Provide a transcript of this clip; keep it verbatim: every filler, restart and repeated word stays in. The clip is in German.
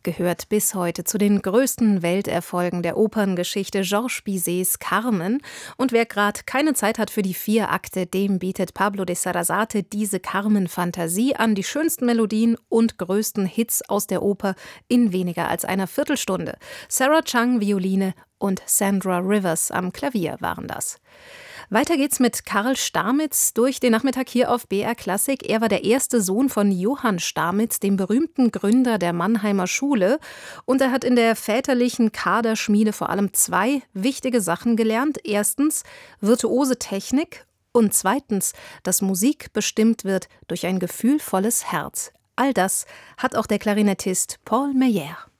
gehört bis heute zu den größten Welterfolgen der Operngeschichte, Georges Bizets Carmen. Und wer gerade keine Zeit hat für die vier Akte, dem bietet Pablo de Sarasate diese Carmen-Fantasie an, die schönsten Melodien und größten Hits aus der Oper in weniger als einer Viertelstunde. Sarah Chang, Violine, und Sandra Rivers am Klavier waren das. Weiter geht's mit Karl Stamitz durch den Nachmittag hier auf B R Klassik. Er war der erste Sohn von Johann Stamitz, dem berühmten Gründer der Mannheimer Schule. Und er hat in der väterlichen Kaderschmiede vor allem zwei wichtige Sachen gelernt. Erstens virtuose Technik und zweitens, dass Musik bestimmt wird durch ein gefühlvolles Herz. All das hat auch der Klarinettist Paul Meyer.